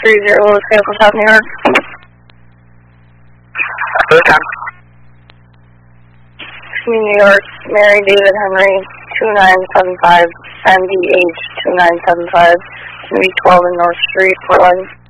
30 Louis Vehicle, South New York. Good time. New York, Mary David Henry, 2975, MDH 2975, maybe 12 in North Street, Portland.